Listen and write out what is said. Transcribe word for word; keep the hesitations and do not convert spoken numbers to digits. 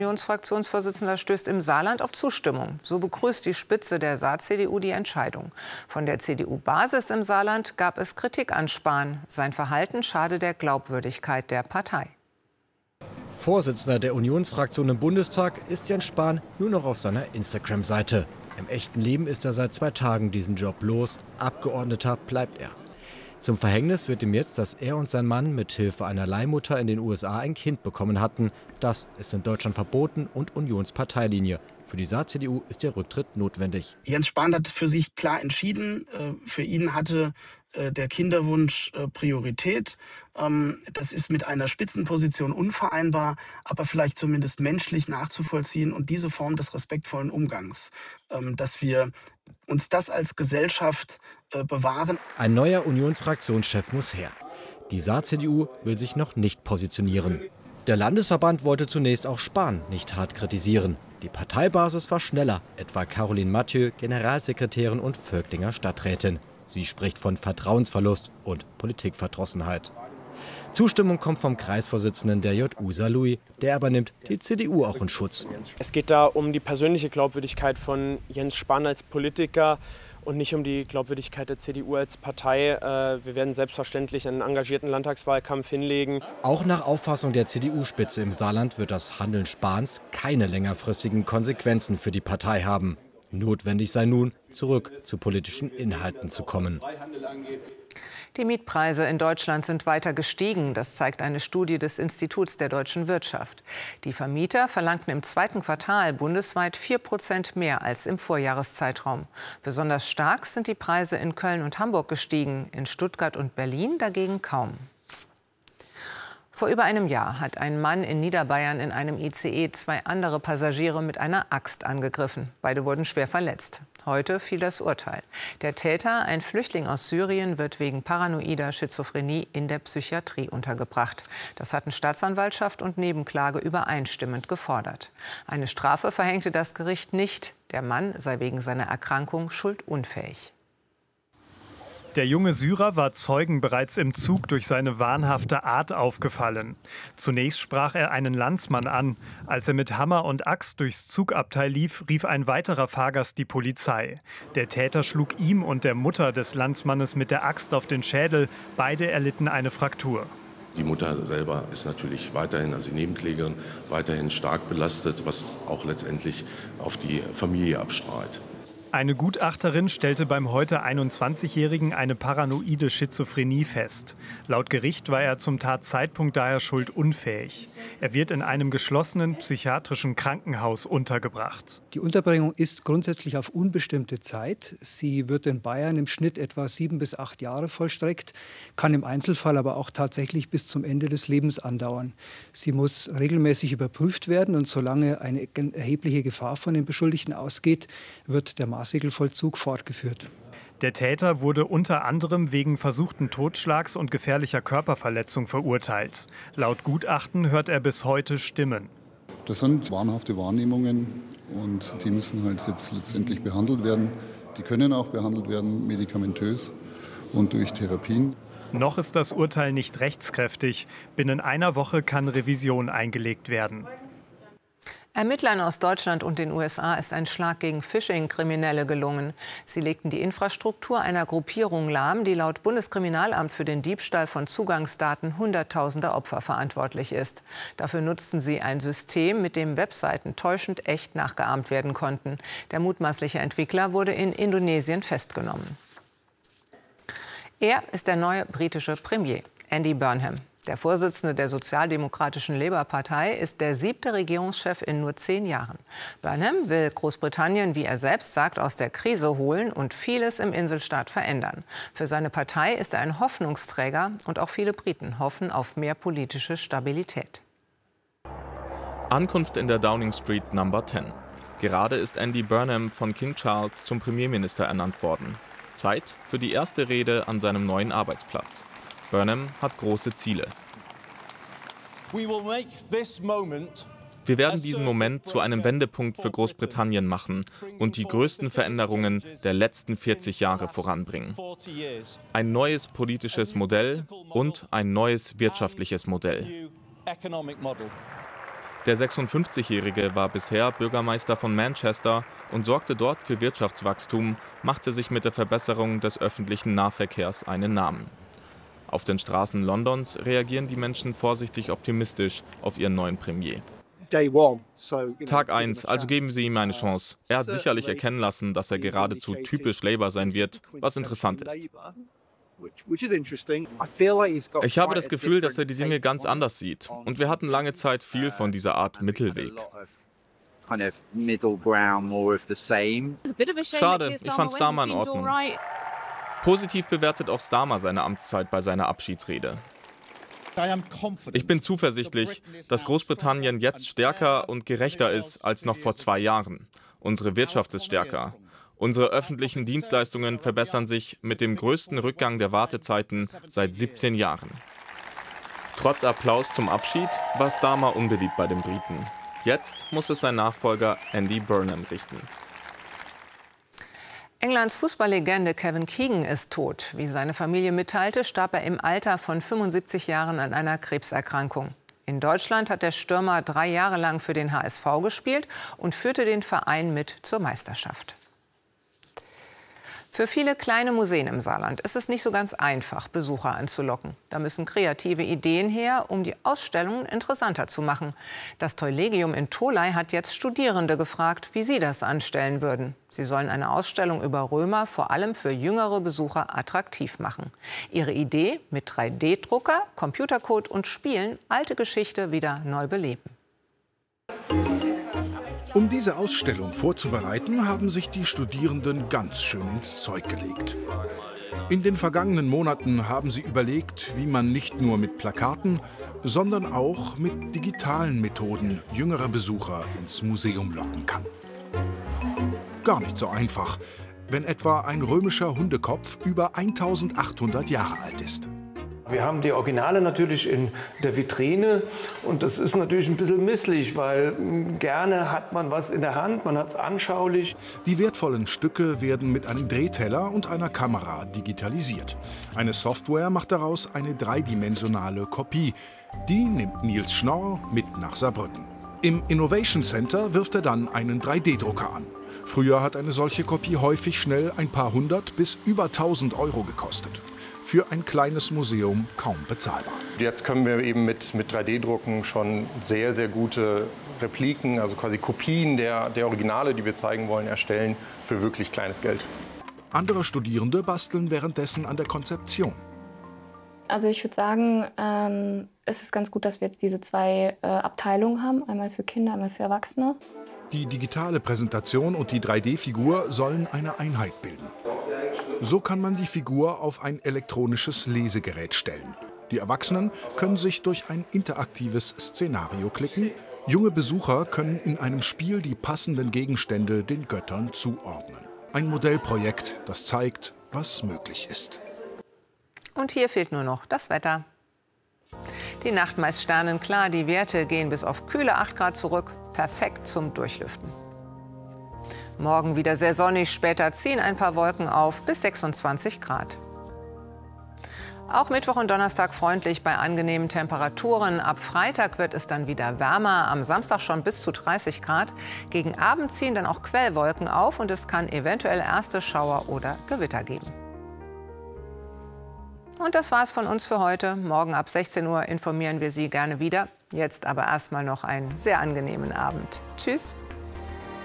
Unionsfraktionsvorsitzender stößt im Saarland auf Zustimmung. So begrüßt die Spitze der Saar-C D U die Entscheidung. Von der C D U-Basis im Saarland gab es Kritik an Spahn. Sein Verhalten schade der Glaubwürdigkeit der Partei. Vorsitzender der Unionsfraktion im Bundestag ist Jens Spahn nur noch auf seiner Instagram-Seite. Im echten Leben ist er seit zwei Tagen diesen Job los. Abgeordneter bleibt er. Zum Verhängnis wird ihm jetzt, dass er und sein Mann mit Hilfe einer Leihmutter in den U S A ein Kind bekommen hatten. Das ist in Deutschland verboten und Unionsparteilinie. Für die Saar-C D U ist der Rücktritt notwendig. Jens Spahn hat für sich klar entschieden. Für ihn hatte der Kinderwunsch Priorität. Das ist mit einer Spitzenposition unvereinbar, aber vielleicht zumindest menschlich nachzuvollziehen. Und diese Form des respektvollen Umgangs, dass wir uns das als Gesellschaft bewahren. Ein neuer Unionsfraktionschef muss her. Die Saar-C D U will sich noch nicht positionieren. Der Landesverband wollte zunächst auch Spahn nicht hart kritisieren. Die Parteibasis war schneller, etwa Caroline Mathieu, Generalsekretärin und Völklinger Stadträtin. Sie spricht von Vertrauensverlust und Politikverdrossenheit. Zustimmung kommt vom Kreisvorsitzenden der J U Saarlouis. Der aber nimmt die C D U auch in Schutz. Es geht da um die persönliche Glaubwürdigkeit von Jens Spahn als Politiker und nicht um die Glaubwürdigkeit der C D U als Partei. Wir werden selbstverständlich einen engagierten Landtagswahlkampf hinlegen. Auch nach Auffassung der C D U-Spitze im Saarland wird das Handeln Spahns keine längerfristigen Konsequenzen für die Partei haben. Notwendig sei nun, zurück zu politischen Inhalten zu kommen. Die Mietpreise in Deutschland sind weiter gestiegen. Das zeigt eine Studie des Instituts der deutschen Wirtschaft. Die Vermieter verlangten im zweiten Quartal bundesweit vier Prozent mehr als im Vorjahreszeitraum. Besonders stark sind die Preise in Köln und Hamburg gestiegen, in Stuttgart und Berlin dagegen kaum. Vor über einem Jahr hat ein Mann in Niederbayern in einem I C E zwei andere Passagiere mit einer Axt angegriffen. Beide wurden schwer verletzt. Heute fiel das Urteil. Der Täter, ein Flüchtling aus Syrien, wird wegen paranoider Schizophrenie in der Psychiatrie untergebracht. Das hatten Staatsanwaltschaft und Nebenklage übereinstimmend gefordert. Eine Strafe verhängte das Gericht nicht. Der Mann sei wegen seiner Erkrankung schuldunfähig. Der junge Syrer war Zeugen bereits im Zug durch seine wahnhafte Art aufgefallen. Zunächst sprach er einen Landsmann an. Als er mit Hammer und Axt durchs Zugabteil lief, rief ein weiterer Fahrgast die Polizei. Der Täter schlug ihm und der Mutter des Landsmannes mit der Axt auf den Schädel. Beide erlitten eine Fraktur. Die Mutter selber ist natürlich weiterhin, also die Nebenklägerin, weiterhin stark belastet, was auch letztendlich auf die Familie abstrahlt. Eine Gutachterin stellte beim heute einundzwanzigjährigen eine paranoide Schizophrenie fest. Laut Gericht war er zum Tatzeitpunkt daher schuldunfähig. Er wird in einem geschlossenen psychiatrischen Krankenhaus untergebracht. Die Unterbringung ist grundsätzlich auf unbestimmte Zeit. Sie wird in Bayern im Schnitt etwa sieben bis acht Jahre vollstreckt, kann im Einzelfall aber auch tatsächlich bis zum Ende des Lebens andauern. Sie muss regelmäßig überprüft werden und solange eine erhebliche Gefahr von den Beschuldigten ausgeht, wird der Maßregelvollzug fortgeführt. Der Täter wurde unter anderem wegen versuchten Totschlags und gefährlicher Körperverletzung verurteilt. Laut Gutachten hört er bis heute Stimmen. Das sind wahnhafte Wahrnehmungen und die müssen halt jetzt letztendlich behandelt werden. Die können auch behandelt werden medikamentös und durch Therapien. Noch ist das Urteil nicht rechtskräftig. Binnen einer Woche kann Revision eingelegt werden. Ermittlern aus Deutschland und den U S A ist ein Schlag gegen Phishing-Kriminelle gelungen. Sie legten die Infrastruktur einer Gruppierung lahm, die laut Bundeskriminalamt für den Diebstahl von Zugangsdaten hunderttausender Opfer verantwortlich ist. Dafür nutzten sie ein System, mit dem Webseiten täuschend echt nachgeahmt werden konnten. Der mutmaßliche Entwickler wurde in Indonesien festgenommen. Er ist der neue britische Premier, Andy Burnham. Der Vorsitzende der sozialdemokratischen Labour-Partei ist der siebte Regierungschef in nur zehn Jahren. Burnham will Großbritannien, wie er selbst sagt, aus der Krise holen und vieles im Inselstaat verändern. Für seine Partei ist er ein Hoffnungsträger und auch viele Briten hoffen auf mehr politische Stabilität. Ankunft in der Downing Street Number zehn. Gerade ist Andy Burnham von King Charles zum Premierminister ernannt worden. Zeit für die erste Rede an seinem neuen Arbeitsplatz. Burnham hat große Ziele. Wir werden diesen Moment zu einem Wendepunkt für Großbritannien machen und die größten Veränderungen der letzten vierzig Jahre voranbringen. Ein neues politisches Modell und ein neues wirtschaftliches Modell. Der sechsundfünfzigjährige war bisher Bürgermeister von Manchester und sorgte dort für Wirtschaftswachstum, machte sich mit der Verbesserung des öffentlichen Nahverkehrs einen Namen. Auf den Straßen Londons reagieren die Menschen vorsichtig optimistisch auf ihren neuen Premier. Tag eins, also geben Sie ihm eine Chance. Er hat sicherlich erkennen lassen, dass er geradezu typisch Labour sein wird, was interessant ist. Ich habe das Gefühl, dass er die Dinge ganz anders sieht. Und wir hatten lange Zeit viel von dieser Art Mittelweg. Schade, ich fand Starmer in Ordnung. Positiv bewertet auch Starmer seine Amtszeit bei seiner Abschiedsrede. Ich bin zuversichtlich, dass Großbritannien jetzt stärker und gerechter ist als noch vor zwei Jahren. Unsere Wirtschaft ist stärker. Unsere öffentlichen Dienstleistungen verbessern sich mit dem größten Rückgang der Wartezeiten seit siebzehn Jahren. Trotz Applaus zum Abschied war Starmer unbeliebt bei den Briten. Jetzt muss es sein Nachfolger Andy Burnham richten. Englands Fußballlegende Kevin Keegan ist tot. Wie seine Familie mitteilte, starb er im Alter von fünfundsiebzig Jahren an einer Krebserkrankung. In Deutschland hat der Stürmer drei Jahre lang für den H S V gespielt und führte den Verein mit zur Meisterschaft. Für viele kleine Museen im Saarland ist es nicht so ganz einfach, Besucher anzulocken. Da müssen kreative Ideen her, um die Ausstellungen interessanter zu machen. Das Teulegium in Tholey hat jetzt Studierende gefragt, wie sie das anstellen würden. Sie sollen eine Ausstellung über Römer vor allem für jüngere Besucher attraktiv machen. Ihre Idee: mit drei D Drucker, Computercode und Spielen alte Geschichte wieder neu beleben. Um diese Ausstellung vorzubereiten, haben sich die Studierenden ganz schön ins Zeug gelegt. In den vergangenen Monaten haben sie überlegt, wie man nicht nur mit Plakaten, sondern auch mit digitalen Methoden jüngere Besucher ins Museum locken kann. Gar nicht so einfach, wenn etwa ein römischer Hundekopf über eintausendachthundert Jahre alt ist. Wir haben die Originale natürlich in der Vitrine und das ist natürlich ein bisschen misslich, weil gerne hat man was in der Hand, man hat es anschaulich. Die wertvollen Stücke werden mit einem Drehteller und einer Kamera digitalisiert. Eine Software macht daraus eine dreidimensionale Kopie. Die nimmt Nils Schnorr mit nach Saarbrücken. Im Innovation Center wirft er dann einen drei D Drucker an. Früher hat eine solche Kopie häufig schnell ein paar hundert bis über tausend Euro gekostet. Für ein kleines Museum kaum bezahlbar. Jetzt können wir eben mit, mit drei D Drucken schon sehr, sehr gute Repliken, also quasi Kopien der, der Originale, die wir zeigen wollen, erstellen für wirklich kleines Geld. Andere Studierende basteln währenddessen an der Konzeption. Also ich würde sagen, ähm, es ist ganz gut, dass wir jetzt diese zwei äh, Abteilungen haben, einmal für Kinder, einmal für Erwachsene. Die digitale Präsentation und die drei D Figur sollen eine Einheit bilden. So kann man die Figur auf ein elektronisches Lesegerät stellen. Die Erwachsenen können sich durch ein interaktives Szenario klicken. Junge Besucher können in einem Spiel die passenden Gegenstände den Göttern zuordnen. Ein Modellprojekt, das zeigt, was möglich ist. Und hier fehlt nur noch das Wetter. Die Nacht meist sternenklar, die Werte gehen bis auf kühle acht Grad zurück. Perfekt zum Durchlüften. Morgen wieder sehr sonnig, später ziehen ein paar Wolken auf bis sechsundzwanzig Grad. Auch Mittwoch und Donnerstag freundlich bei angenehmen Temperaturen. Ab Freitag wird es dann wieder wärmer, am Samstag schon bis zu dreißig Grad. Gegen Abend ziehen dann auch Quellwolken auf und es kann eventuell erste Schauer oder Gewitter geben. Und das war's von uns für heute. Morgen ab sechzehn Uhr informieren wir Sie gerne wieder. Jetzt aber erstmal noch einen sehr angenehmen Abend. Tschüss.